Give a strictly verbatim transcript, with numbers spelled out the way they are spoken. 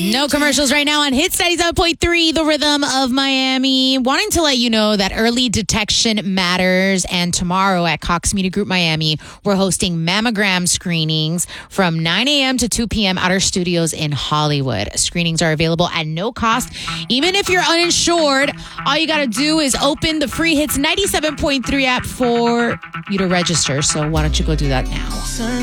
No commercials right now on Hits ninety-seven point three, The Rhythm of Miami. Wanting to let you know that early detection matters. And tomorrow at Cox Media Group Miami, we're hosting mammogram screenings from nine a.m. to two p.m. at our studios in Hollywood. Screenings are available at no cost. Even if you're uninsured, all you got to do is open the free Hits ninety-seven point three app for you to register. So why don't you go do that now?